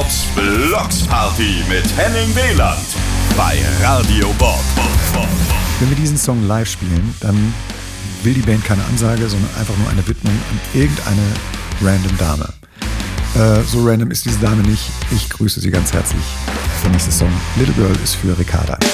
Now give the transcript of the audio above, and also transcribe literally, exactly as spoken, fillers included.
Bobs Blocksparty mit Henning Wieland bei Radio Bob. Wenn wir diesen Song live spielen, dann will die Band keine Ansage, sondern einfach nur eine Widmung an irgendeine random Dame. Äh, so random ist diese Dame nicht. Ich grüße sie ganz herzlich. Der nächste Song Little Girl ist für Ricarda.